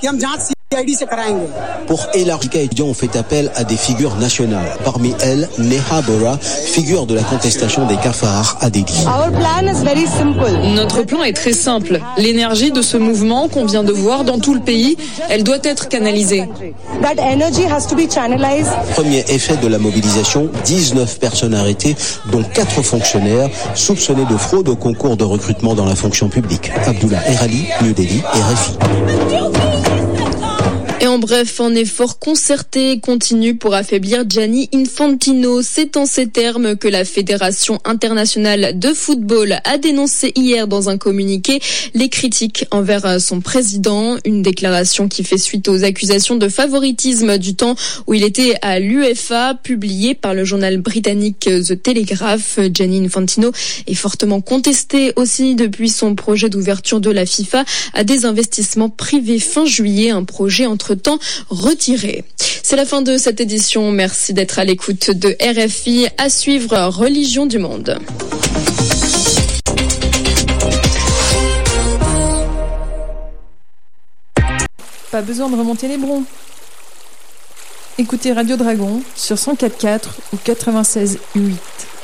Pour élargir, les étudiants ont fait appel à des figures nationales. Parmi elles, Neha Bora, figure de la contestation des cafards à Delhi. Notre plan est très simple. L'énergie de ce mouvement qu'on vient de voir dans tout le pays, elle doit être canalisée. Premier effet de la mobilisation, 19 personnes arrêtées, dont 4 fonctionnaires soupçonnés de fraude au concours de recrutement dans la fonction publique. Abdullah Erali, New Delhi, RFI. Et en bref, un effort concerté continue pour affaiblir Gianni Infantino. C'est en ces termes que la Fédération internationale de football a dénoncé hier dans un communiqué les critiques envers son président. Une déclaration qui fait suite aux accusations de favoritisme du temps où il était à l'UEFA, publiée par le journal britannique The Telegraph. Gianni Infantino est fortement contesté aussi depuis son projet d'ouverture de la FIFA à des investissements privés fin juillet, un projet entre-temps retiré. C'est la fin de cette édition. Merci d'être à l'écoute de RFI. À suivre, Religion du monde. Pas besoin de remonter les broncs. Écoutez Radio Dragon sur 104.4 ou 96.8.